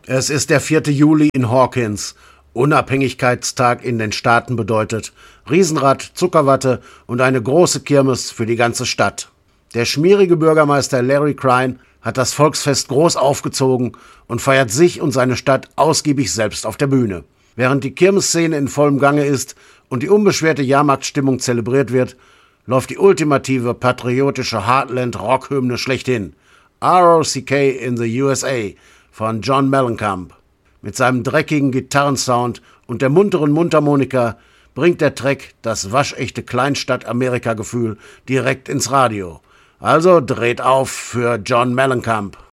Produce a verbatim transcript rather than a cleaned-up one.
Es ist der vierte Juli in Hawkins. Unabhängigkeitstag in den Staaten bedeutet Riesenrad, Zuckerwatte und eine große Kirmes für die ganze Stadt. Der schmierige Bürgermeister Larry Crine hat das Volksfest groß aufgezogen und feiert sich und seine Stadt ausgiebig selbst auf der Bühne. Während die Kirmesszene in vollem Gange ist und die unbeschwerte Jahrmarktstimmung zelebriert wird, läuft die ultimative patriotische Heartland-Rockhymne schlechthin, R O C K in the U S A von John Mellencamp. Mit seinem dreckigen Gitarrensound und der munteren Mundharmonika bringt der Track das waschechte Kleinstadt-Amerika-Gefühl direkt ins Radio. Also dreht auf für John Mellencamp.